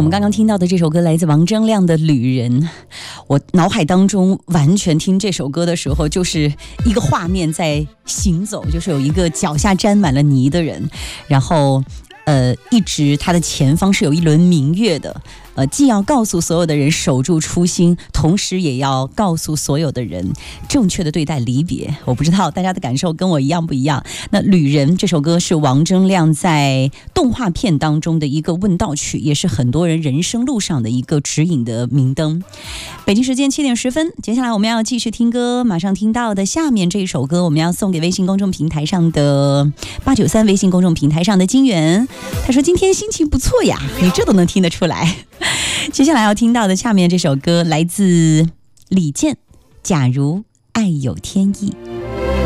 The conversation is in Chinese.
我们刚刚听到的这首歌来自王铮亮的《旅人》，我脑海当中完全听这首歌的时候，就是一个画面在行走，就是有一个脚下沾满了泥的人，然后一直他的前方是有一轮明月的，既要告诉所有的人守住初心，同时也要告诉所有的人正确的对待离别。我不知道大家的感受跟我一样不一样。那《旅人》这首歌是王铮亮在动画片当中的一个问道曲，也是很多人人生路上的一个指引的明灯。北京时间7点10分，接下来我们要继续听歌，马上听到的下面这一首歌，我们要送给微信公众平台上的893微信公众平台上的金源。他说今天心情不错呀，你这都能听得出来。接下来要听到的下面这首歌来自李健，假如爱有天意。